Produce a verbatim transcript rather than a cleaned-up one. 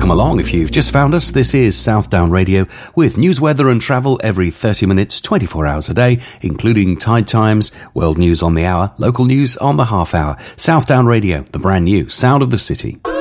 Welcome along if you've just found us. This is Southdown Radio with news, weather and travel every thirty minutes, twenty-four hours a day, including tide times, world news on the hour, local news on the half hour. Southdown Radio, the brand new sound of the city.